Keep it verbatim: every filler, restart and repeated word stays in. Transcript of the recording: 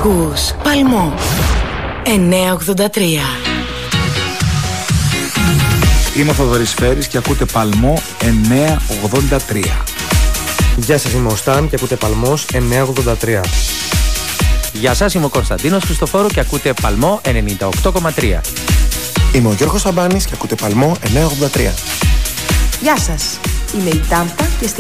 Ακούς Παλμό εννιακόσια ογδόντα τρία. Είμαι ο Θοδωρής Φέρης και ακούτε Παλμό εννιακόσια ογδόντα τρία. Γεια σας, είμαι ο Σταν και ακούτε Παλμός εννιακόσια ογδόντα τρία. Γεια σας, είμαι ο Κωνσταντίνος Χριστοφόρου και ακούτε Παλμό ενενήντα οκτώ κόμμα τρία. Είμαι ο Γιώργος Σαμπάνης και ακούτε Παλμό εννιακόσια ογδόντα τρία. Γεια σας, είμαι η Τάμπα και